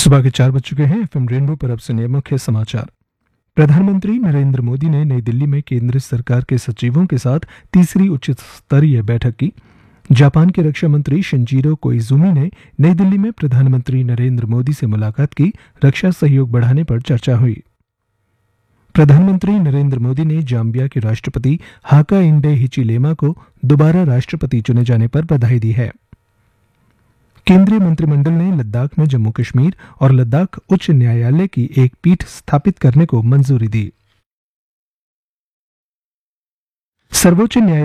सुबह के 4 बज चुके हैं। एफएम रेनबो पर अब सुनिए मुख्य समाचार। प्रधानमंत्री नरेंद्र मोदी ने नई दिल्ली में केंद्र सरकार के सचिवों के साथ तीसरी उच्च स्तरीय बैठक की। जापान के रक्षा मंत्री शिंजीरो कोइजुमी ने नई दिल्ली में प्रधानमंत्री नरेंद्र मोदी से मुलाकात की। रक्षा सहयोग बढ़ाने पर चर्चा हुई। प्रधानमंत्री नरेंद्र मोदी ने जाम्बिया के राष्ट्रपति हाकाइंडे हिचिलेमा को दोबारा राष्ट्रपति चुने जाने पर बधाई दी है। केंद्रीय मंत्रिमंडल ने लद्दाख में जम्मू कश्मीर और लद्दाख उच्च न्यायालय की एक पीठ स्थापित करने को मंजूरी दी। सर्वोच्च न्यायालय